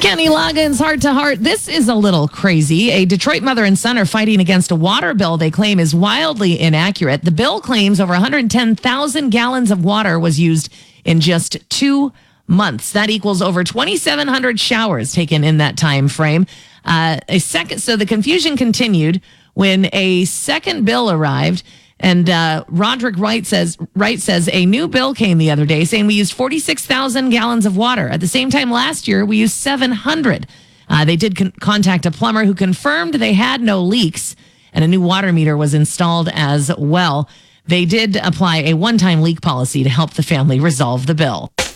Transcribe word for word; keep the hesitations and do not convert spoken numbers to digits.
Kenny Loggins, heart to heart. This is a little crazy. A Detroit mother and son are fighting against a water bill they claim is wildly inaccurate. The bill claims over one hundred ten thousand gallons of water was used in just two months. That equals over twenty-seven hundred showers taken in that time frame. Uh, a second, so the confusion continued when a second bill arrived. And uh, Roderick Wright says, Wright says a new bill came the other day saying we used forty-six thousand gallons of water. At the same time last year, we used seven hundred. Uh, they did con- contact a plumber who confirmed they had no leaks, and a new water meter was installed as well. They did apply a one-time leak policy to help the family resolve the bill.